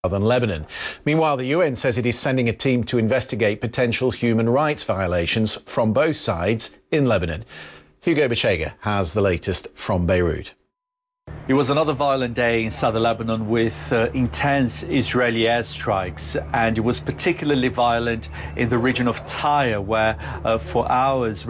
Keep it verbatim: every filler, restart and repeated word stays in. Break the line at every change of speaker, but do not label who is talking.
Southern Lebanon. Meanwhile, the U N says it is sending a team to investigate potential human rights violations from both sides in Lebanon. Hugo Bechega has the latest from Beirut.
It was another violent day in southern Lebanon with uh, intense Israeli airstrikes, and it was particularly violent in the region of Tyre, where uh, for hours